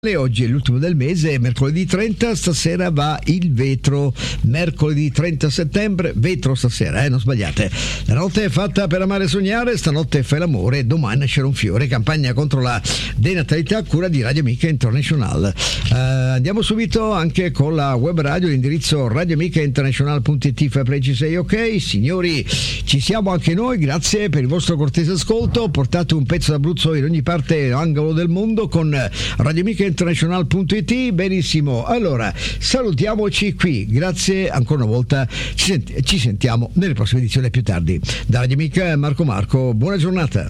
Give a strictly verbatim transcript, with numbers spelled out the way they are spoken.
Oggi è l'ultimo del mese, mercoledì trenta, stasera va il vetro, mercoledì trenta settembre, vetro stasera, eh, non sbagliate. La notte è fatta per amare e sognare, stanotte fai l'amore, domani nascerà un fiore, campagna contro la denatalità a cura di Radio Amica International. Uh, andiamo subito anche con la web radio, l'indirizzo radioamicainternational punto it, fa pregi sei ok. Signori, ci siamo anche noi, grazie per il vostro cortese ascolto, portate un pezzo d'Abruzzo in ogni parte, angolo del mondo con Radio Amica international punto it. Benissimo, allora salutiamoci qui, grazie ancora una volta, ci, senti- ci sentiamo nelle prossime edizioni più tardi. Da Radio Amica Marco Marco, buona giornata.